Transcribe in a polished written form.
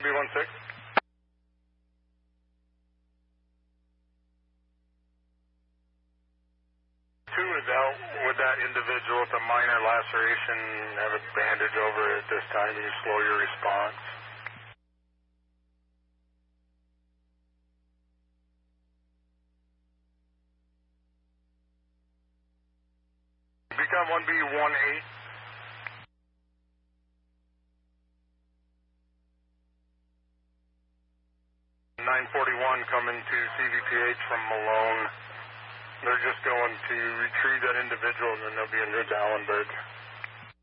B16. Two is out with that individual with a minor laceration, have a bandage over it at this time. You slow your response. Become 1B18. 941 coming to CVPH from Malone. They're just going to retrieve that individual and then they'll be in Ridge Allenberg.